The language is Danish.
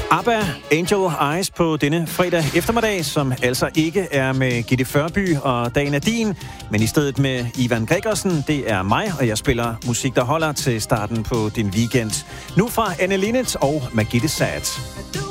ABBA, Angel Eyes på denne fredag eftermiddag, som altså ikke er med Gitte Førby og Dagen er din, men i stedet med Ivan Gregersen. Det er mig, og jeg spiller musik, der holder til starten på din weekend. Nu fra Anne Linnet og Magitte Saad.